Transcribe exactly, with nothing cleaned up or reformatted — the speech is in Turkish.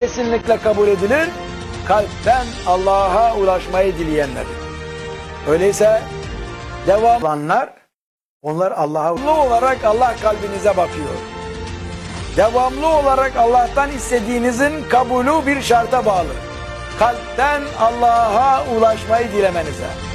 kesinlikle kabul edilir. Kalpten Allah'a ulaşmayı dileyenler. Öyleyse devam olanlar, onlar Allah'a olarak Allah kalbinize bakıyor. Devamlı olarak Allah'tan istediğinizin kabulü bir şarta bağlı. Kalpten Allah'a ulaşmayı dilemenize.